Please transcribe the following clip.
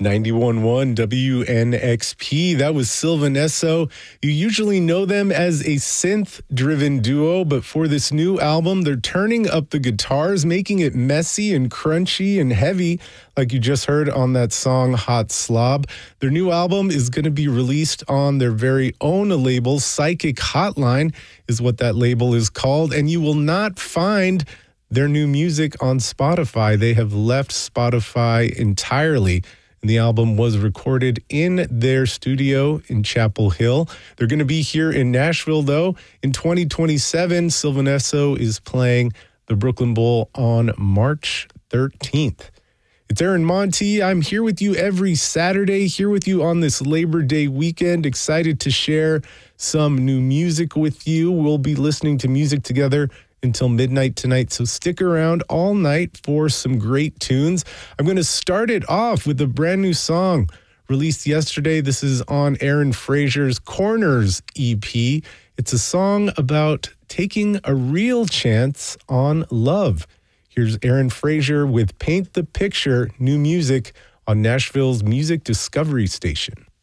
91.1 WNXP. That was Sylvan Esso. You usually know them as a synth-driven duo, but for this new album, they're turning up the guitars, making it messy and crunchy and heavy, like you just heard on that song, Hot Slob. Their new album is going to be released on their very own label. Psychic Hotline is what that label is called, and you will not find their new music on Spotify. They have left Spotify entirely. And the album was recorded in their studio in Chapel Hill. They're going to be here in Nashville, though. In 2027, Sylvan Esso is playing the Brooklyn Bowl on March 13th. It's Aaron Monti. I'm here with you every Saturday, here with you on this Labor Day weekend. Excited to share some new music with you. We'll be listening to music together until midnight tonight, so stick around all night for some great tunes. I'm going to start it off with a brand new song released yesterday. This is on Aaron Fraser's Corners EP. It's a song about taking a real chance on love. Here's Aaron Fraser with Paint the Picture, new music on Nashville's Music Discovery Station.